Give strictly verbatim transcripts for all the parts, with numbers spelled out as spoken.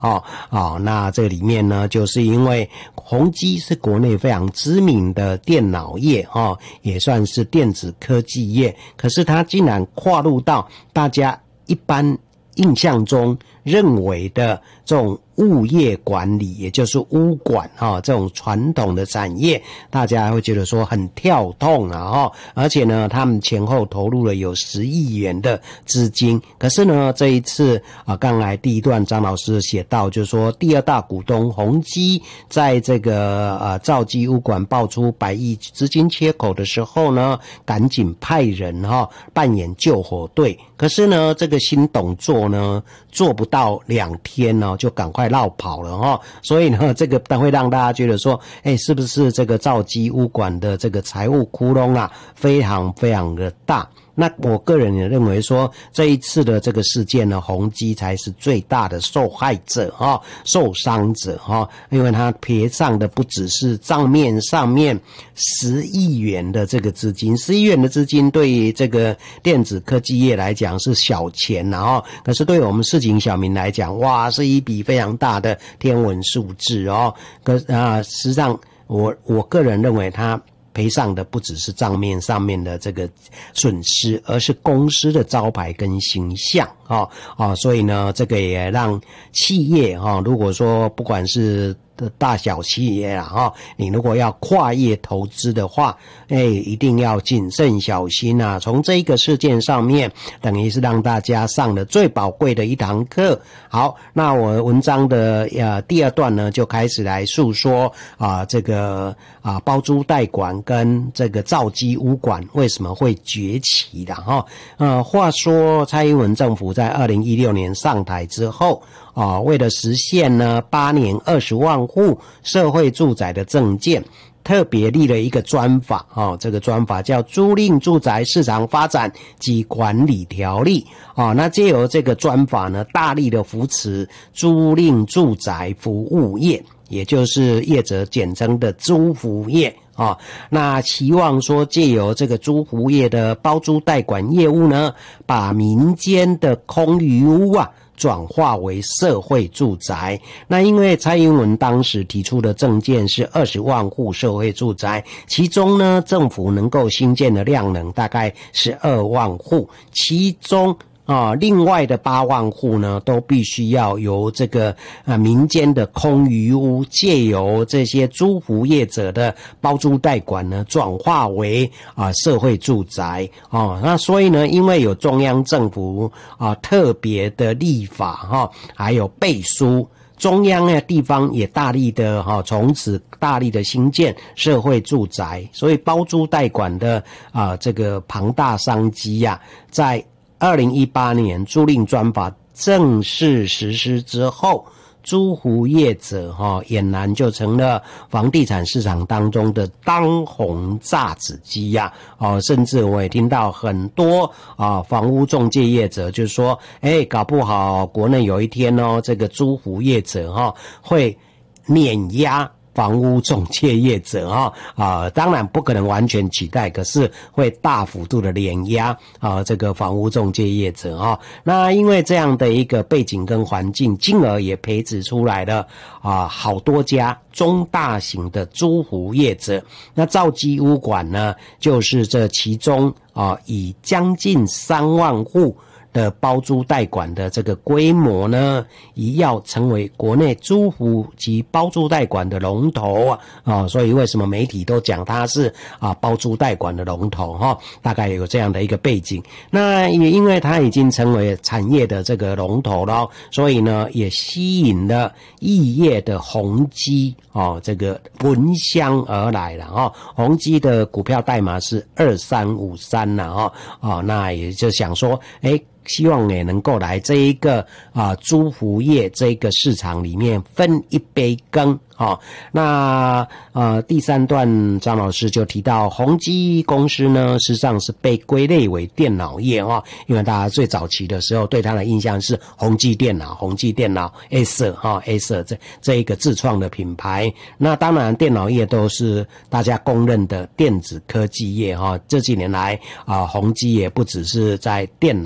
哦哦，那这里面呢，就是因为宏基是国内非常知名的电脑业哦，也算是电子科技业，可是它竟然跨入到大家一般印象中认为的这种物业管理，也就是物管哈、哦，这种传统的产业，大家会觉得说很跳痛啊哈、哦，而且呢，他们前后投入了有十亿元的资金，可是呢，这一次啊，刚来第一段张老师写到，就是说第二大股东宏基在这个呃兆基物管爆出百亿资金缺口的时候呢，赶紧派人哈、哦、扮演救火队，可是呢，这个新董座呢做不到两天呢，就赶快落跑了哈、哦，所以呢，这个会让大家觉得说，哎，是不是这个兆基物管的这个财务窟窿啊，非常非常的大？那我个人也认为说，这一次的这个事件呢，宏基才是最大的受害者哈、哦，受伤者哈、哦，因为他赔上的不只是账面上面十亿元的这个资金，十亿元的资金对于这个电子科技业来讲是小钱然后，可是对我们市井小民来讲，哇，是一笔非常大的天文数字哦。可啊，实际上我我个人认为他赔上的不只是账面上面的这个损失，而是公司的招牌跟形象啊啊，所以呢，这个也让企业哈，如果说不管是大小企业啊哈，你如果要跨业投资的话，哎，一定要谨慎小心啊！从这一个事件上面，等于是让大家上了最宝贵的一堂课。好，那我文章的呃第二段呢，就开始来述说啊这个啊包租代管跟这个兆基物管为什么会崛起的哈。呃，话说蔡英文政府在二零一六年上台之后啊，为了实现呢八年二十万户社会住宅的政见，特别立了一个专法哦，这个专法叫租赁住宅市场发展及管理条例哦。那借由这个专法呢，大力的扶持租赁住宅服务业，也就是业者简称的租服业啊、哦。那期望说借由这个租服业的包租代管业务呢，把民间的空余屋啊转化为社会住宅。那因为蔡英文当时提出的政见是二十万户社会住宅，其中呢政府能够新建的量能大概十二万户，其中啊，另外的八万户呢，都必须要由这个啊民间的空余屋，借由这些租服业者的包租代管呢，转化为啊社会住宅哦。那所以呢，因为有中央政府啊特别的立法哈、哦，还有背书。中央呢，地方也大力的哈，从此大力的兴建社会住宅，所以包租代管的啊这个庞大商机呀、啊，在二零一八年租赁专法正式实施之后，租户业者哈、哦、俨然就成了房地产市场当中的当红炸子鸡呀、啊！哦，甚至我也听到很多啊房屋中介业者就说，哎，搞不好国内有一天哦，这个租户业者哈、哦、会碾压房屋中介业者啊啊，当然不可能完全取代，可是会大幅度的碾压啊这个房屋中介业者啊。那因为这样的一个背景跟环境，进而也培植出来了啊好多家中大型的租户业者。那兆基物管呢，就是这其中啊以将近三万户的包租代管的这个规模呢，也要成为国内租户及包租代管的龙头啊！啊，所以为什么媒体都讲它是啊包租代管的龙头哈、哦？大概有这样的一个背景。那也因为它已经成为产业的这个龙头了，所以呢，也吸引了异业的宏基哦，这个闻香而来了哦。宏基的股票代码是二三五三了哦哦，那也就想说，哎。希望也能够来这一个啊租服业这个市场里面分一杯羹哦。那呃第三段张老师就提到宏基公司呢，实际上是被归类为电脑业哦，因为大家最早期的时候对它的印象是宏基电脑、宏基电脑 Acer 哈 Acer 这这一个自创的品牌。那当然电脑业都是大家公认的电子科技业哈、哦。这几年来啊，宏基也不只是在电脑哈。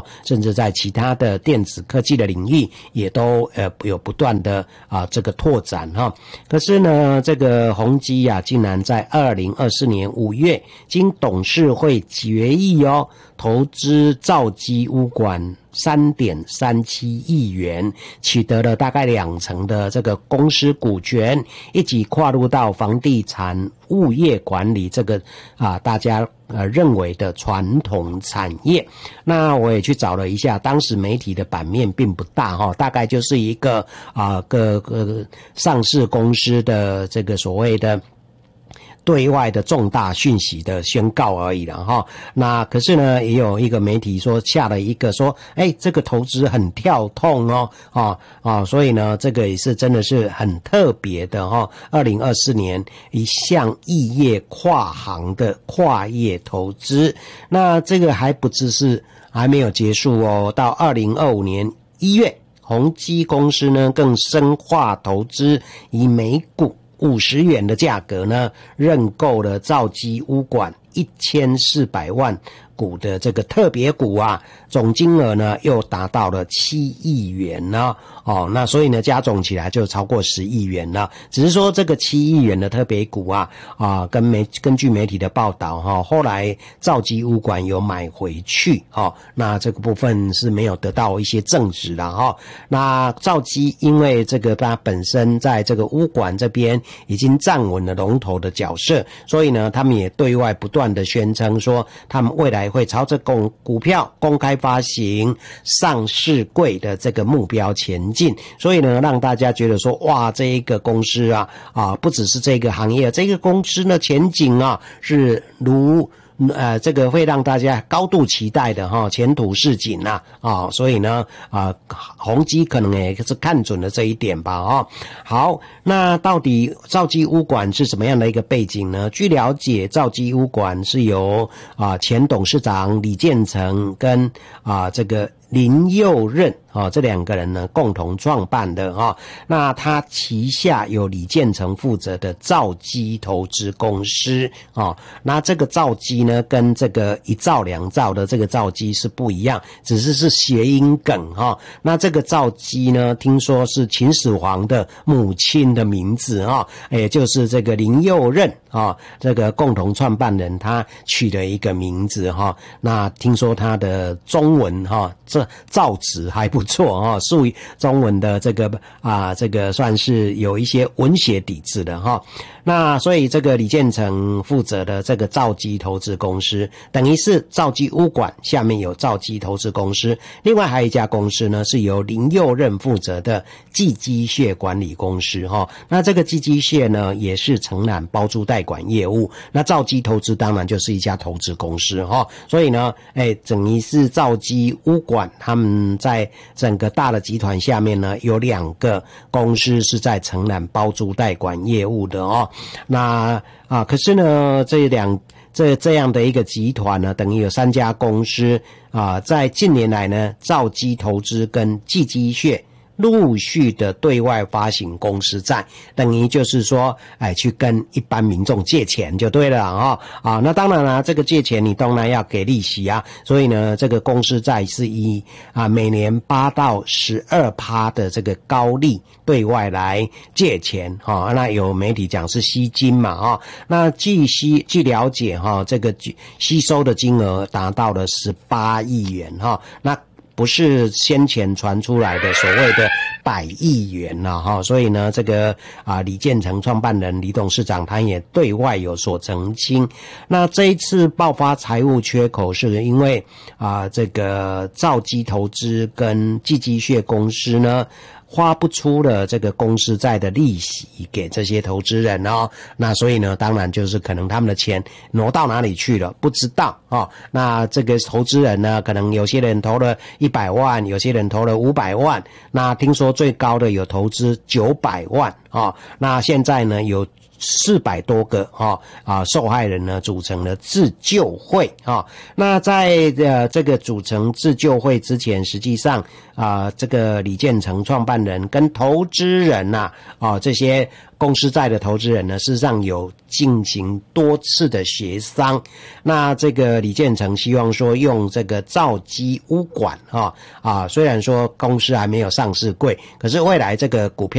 甚至在其他的电子科技的领域也都呃有不断的啊这个拓展哈。可是呢，这个宏基啊，竟然在二零二四年五月经董事会决议哦，投资兆基污管三点三七亿元，取得了大概两成的这个公司股权，一起跨入到房地产物业管理这个啊大家呃认为的传统产业。那我也去找了一下，当时媒体的版面并不大哈，大概就是一个啊个个上市公司的这个所谓的对外的重大讯息的宣告而已了哈。那可是呢，也有一个媒体说下了一个说，哎，这个投资很跳痛哦，啊啊，所以呢，这个也是真的是很特别的哈。二零二四年一项异业跨行的跨业投资，那这个还不只是还没有结束哦，到二零二五年一月，宏基公司呢更深化投资，以每股五十元的价格呢，认购了兆基污管一千四百万股的这个特别股啊，总金额呢又达到了七亿元呢。哦，那所以呢加总起来就超过十亿元了。只是说这个七亿元的特别股啊，啊，跟媒根据媒体的报道哈、哦，后来兆基污管有买回去哦，那这个部分是没有得到一些证实了哈、哦。那兆基因为这个它本身在这个污管这边已经站稳了龙头的角色，所以呢他们也对外不断的宣称说，他们未来会朝着公股票公开发行上市柜的这个目标前进。所以呢，让大家觉得说，哇，这一个公司啊，啊，不只是这个行业，这个公司呢前景啊是如。呃，这个会让大家高度期待的哈，前途似锦呐啊，所以呢啊，宏基可能也是看准了这一点吧啊。好，那到底兆基污管是什么样的一个背景呢？据了解，兆基污管是由啊前董事长李建成跟啊这个林佑任啊、哦、这两个人呢共同创办的哈、哦。那他旗下有李建成负责的兆基投资公司哦。那这个兆基呢跟这个一兆两兆的这个兆基是不一样，只是是谐音梗哈、哦。那这个兆基呢，听说是秦始皇的母亲的名字哈、哦，也就是这个林佑任啊、哦，这个共同创办人他取了一个名字哈、哦。那听说他的中文哈、哦，这造词还不错哈、哦，属于中文的这个啊，这个算是有一些文学底子的哈、哦。那所以这个李建成负责的这个兆基投资公司，等于是兆基污管下面有兆基投资公司，另外还有一家公司呢是由林佑任负责的技机械管理公司哈、哦。那这个技机械呢也是承揽包租代管业务，那兆基投资当然就是一家投资公司哈、哦。所以呢，哎，等于是兆基污管他们在整个大的集团下面呢有两个公司是在承揽包租代管业务的哦。那啊，可是呢，这两这这样的一个集团呢，等于有三家公司啊，在近年来呢，兆基投资跟技机械陆续的对外发行公司债，等于就是说，哎，去跟一般民众借钱就对了啊、哦、啊，那当然啦，这个借钱你当然要给利息啊，所以呢，这个公司债是以啊每年八到十二趴的这个高利对外来借钱哈、哦，那有媒体讲是吸金嘛啊、哦，那据吸据了解哈、哦，这个吸收的金额达到了十八亿元哈、哦，那。不是先前传出来的所谓的百亿元了哈，所以呢，这个啊李建成创办人李董事长他也对外有所澄清。那这一次爆发财务缺口，是因为啊这个兆基投资跟技机械公司呢。花不出了这个公司债的利息给这些投资人哦，那所以呢，当然就是可能他们的钱挪到哪里去了，不知道哦。那这个投资人呢，可能有些人投了一百万，有些人投了五百万，那听说最高的有投资九百万啊。那现在呢有四百多个哈啊受害人呢组成了自救会啊。那在呃这个组成自救会之前，实际上啊这个李建成创办人跟投资人呐 啊, 啊这些公司债的投资人呢，事实上有进行多次的协商。那这个李建成希望说用这个兆基屋管啊啊，虽然说公司还没有上市柜，可是未来这个股票